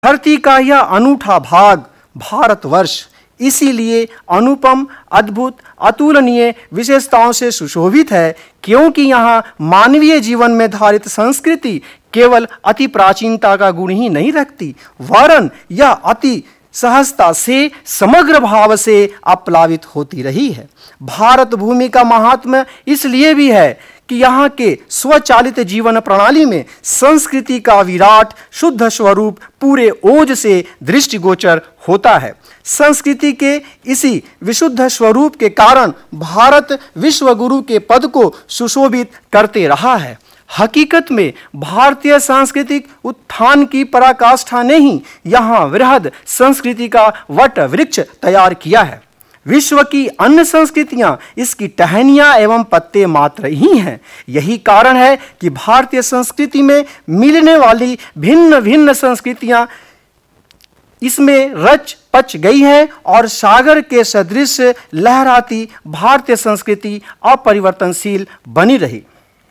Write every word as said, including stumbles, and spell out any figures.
धरती का यह अनूठा भाग भारतवर्ष इसीलिए अनुपम, अद्भुत, अतुलनीय विशेषताओं से सुशोभित है क्योंकि यहाँ मानवीय जीवन में धारित संस्कृति केवल अति प्राचीनता का गुण ही नहीं रखती, वरन यह अति सहजता से, समग्र भाव से अपलावित होती रही है। भारत भूमि का महात्म्य इसलिए भी है कि यहाँ के स्वचालित जीवन प्रणाली में संस्कृति का विराट शुद्ध स्वरूप पूरे ओज से दृष्टिगोचर होता है। संस्कृति के इसी विशुद्ध स्वरूप के कारण भारत विश्व गुरु के पद को सुशोभित करते रहा है। हकीकत में भारतीय सांस्कृतिक उत्थान की पराकाष्ठा ने ही यहाँ वृहद संस्कृति का वट वृक्ष तैयार किया है। विश्व की अन्य संस्कृतियां इसकी टहनियां एवं पत्ते मात्र ही हैं। यही कारण है कि भारतीय संस्कृति में मिलने वाली भिन्न भिन्न संस्कृतियां इसमें रच पच गई है और सागर के सदृश लहराती भारतीय संस्कृति अपरिवर्तनशील बनी रही।